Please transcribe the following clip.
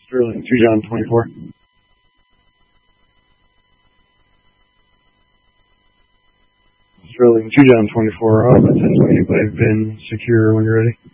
Sterling 2 John 24. Sterling 2 John 24 off at 10:20 by Ben Secure when you're ready.